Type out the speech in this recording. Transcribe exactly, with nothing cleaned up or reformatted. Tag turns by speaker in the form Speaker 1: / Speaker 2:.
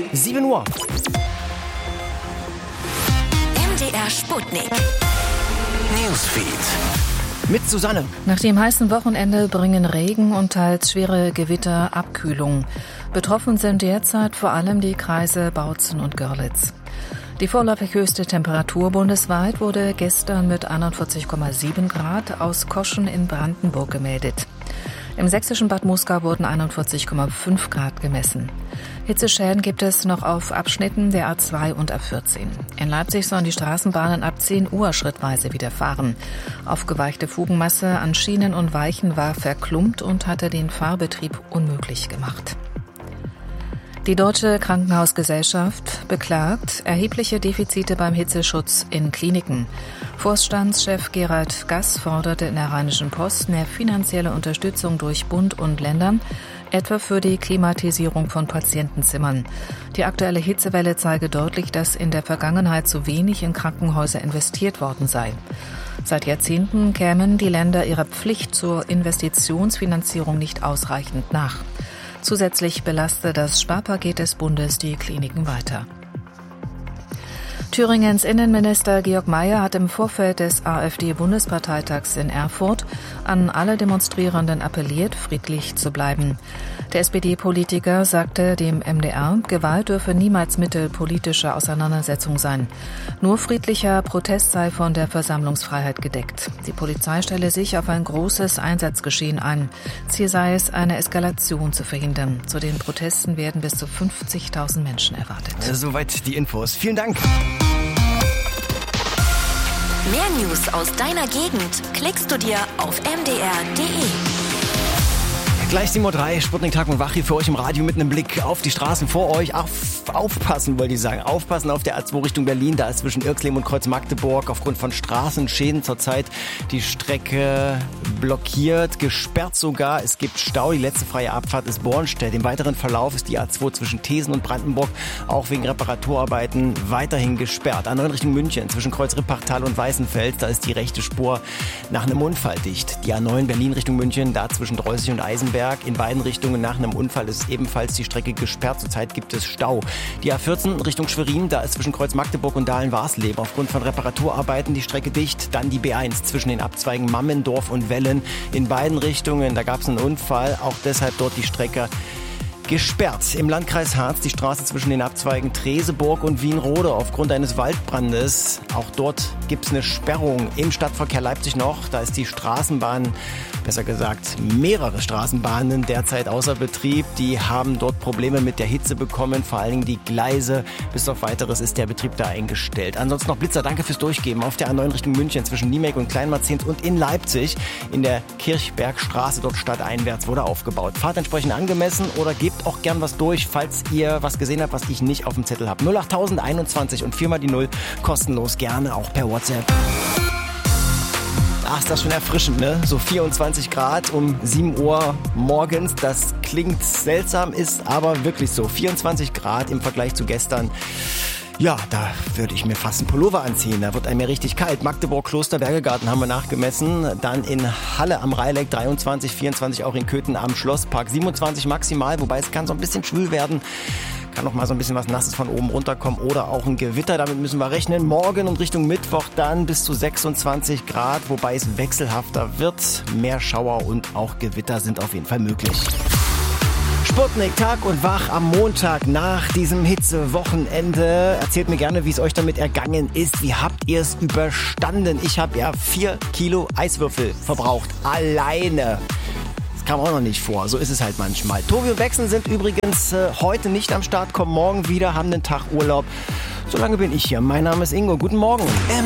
Speaker 1: sieben Uhr.
Speaker 2: M D R Sputnik. Newsfeed.
Speaker 1: Mit Susanne.
Speaker 3: Nach dem heißen Wochenende bringen Regen und teils schwere Gewitter Abkühlung. Betroffen sind derzeit vor allem die Kreise Bautzen und Görlitz. Die vorläufig höchste Temperatur bundesweit wurde gestern mit einundvierzig Komma sieben Grad aus Koschen in Brandenburg gemeldet. Im sächsischen Bad Muskau wurden einundvierzig Komma fünf Grad gemessen. Hitzeschäden gibt es noch auf Abschnitten der A zwei und A vierzehn. In Leipzig sollen die Straßenbahnen ab zehn Uhr schrittweise wieder fahren. Aufgeweichte Fugenmasse an Schienen und Weichen war verklumpt und hatte den Fahrbetrieb unmöglich gemacht. Die Deutsche Krankenhausgesellschaft beklagt erhebliche Defizite beim Hitzeschutz in Kliniken. Vorstandschef Gerald Gass forderte in der Rheinischen Post mehr finanzielle Unterstützung durch Bund und Ländern, etwa für die Klimatisierung von Patientenzimmern. Die aktuelle Hitzewelle zeige deutlich, dass in der Vergangenheit zu wenig in Krankenhäuser investiert worden sei. Seit Jahrzehnten kämen die Länder ihrer Pflicht zur Investitionsfinanzierung nicht ausreichend nach. Zusätzlich belaste das Sparpaket des Bundes die Kliniken weiter. Thüringens Innenminister Georg Mayer hat im Vorfeld des AfD-Bundesparteitags in Erfurt an alle Demonstrierenden appelliert, friedlich zu bleiben. Der S P D-Politiker sagte dem M D R, Gewalt dürfe niemals Mittel politischer Auseinandersetzung sein. Nur friedlicher Protest sei von der Versammlungsfreiheit gedeckt. Die Polizei stelle sich auf ein großes Einsatzgeschehen ein. Ziel sei es, eine Eskalation zu verhindern. Zu den Protesten werden bis zu fünfzigtausend Menschen erwartet.
Speaker 1: Soweit die Infos. Vielen Dank.
Speaker 2: Mehr News aus deiner Gegend klickst du dir auf m d r punkt d e.
Speaker 1: Gleich sieben Uhr drei, Sputnik Tag und Wach hier für euch im Radio mit einem Blick auf die Straßen vor euch. Auf, aufpassen, wollte ich sagen. Aufpassen auf der A zwei Richtung Berlin. Da ist zwischen Irxleben und Kreuz Magdeburg aufgrund von Straßenschäden zurzeit die Strecke blockiert, gesperrt sogar. Es gibt Stau. Die letzte freie Abfahrt ist Bornstedt. Im weiteren Verlauf ist die A zwei zwischen Thesen und Brandenburg auch wegen Reparaturarbeiten weiterhin gesperrt. A neun Richtung München zwischen Kreuz Rippachtal und Weißenfels. Da ist die rechte Spur nach einem Unfall dicht. Die A neun Berlin Richtung München, da zwischen Dreußig und Eisenberg. In beiden Richtungen nach einem Unfall ist ebenfalls die Strecke gesperrt. Zurzeit gibt es Stau. Die A vierzehn Richtung Schwerin, da ist zwischen Kreuz Magdeburg und Dahlen-Warsleben aufgrund von Reparaturarbeiten die Strecke dicht. Dann die B eins zwischen den Abzweigen Mammendorf und Wellen. In beiden Richtungen, da gab es einen Unfall. Auch deshalb dort die Strecke gesperrt. Im Landkreis Harz die Straße zwischen den Abzweigen Treseburg und Wienrode aufgrund eines Waldbrandes. Auch dort gibt es eine Sperrung. Im Stadtverkehr Leipzig noch, da ist die Straßenbahn, besser gesagt mehrere Straßenbahnen derzeit außer Betrieb. Die haben dort Probleme mit der Hitze bekommen, vor allen Dingen die Gleise. Bis auf Weiteres ist der Betrieb da eingestellt. Ansonsten noch Blitzer, danke fürs Durchgeben. Auf der A neun Richtung München zwischen Niemek und Kleinmarzens und in Leipzig in der Kirchbergstraße dort stadteinwärts wurde aufgebaut. Fahrt entsprechend angemessen oder gebt auch gern was durch, falls ihr was gesehen habt, was ich nicht auf dem Zettel habe. null acht einundzwanzig und viermal die Null, kostenlos, gerne auch per WhatsApp. Ach, ist das schon erfrischend, ne? So vierundzwanzig Grad um sieben Uhr morgens, das klingt seltsam, ist aber wirklich so. vierundzwanzig Grad im Vergleich zu gestern. Ja, da würde ich mir fast einen Pullover anziehen. Da wird einem ja richtig kalt. Magdeburg, Kloster, Bergegarten haben wir nachgemessen. Dann in Halle am Rheileck dreiundzwanzig, vierundzwanzig auch in Köthen am Schlosspark. siebenundzwanzig maximal, wobei es kann so ein bisschen schwül werden. Kann noch mal so ein bisschen was Nasses von oben runterkommen oder auch ein Gewitter. Damit müssen wir rechnen. Morgen und Richtung Mittwoch dann bis zu sechsundzwanzig Grad, wobei es wechselhafter wird. Mehr Schauer und auch Gewitter sind auf jeden Fall möglich. Sputnik Tag und Wach am Montag nach diesem Hitzewochenende. Erzählt mir gerne, wie es euch damit ergangen ist. Wie habt ihr es überstanden? Ich habe ja vier Kilo Eiswürfel verbraucht. Alleine. Das kam auch noch nicht vor. So ist es halt manchmal. Tobi und Bexen sind übrigens äh, heute nicht am Start, kommen morgen wieder, haben den Tag Urlaub. Solange bin ich hier. Mein Name ist Ingo. Guten Morgen.